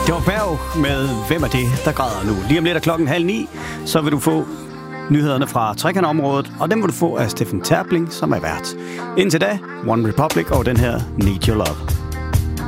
Det var Berg med Hvem er det, der græder nu? Lige om lidt af 8:30, så vil du få nyhederne fra Trekantområdet, og dem vil du få af Steffen Terpling, som er vært. Indtil da, One Republic og den her Need Your Love.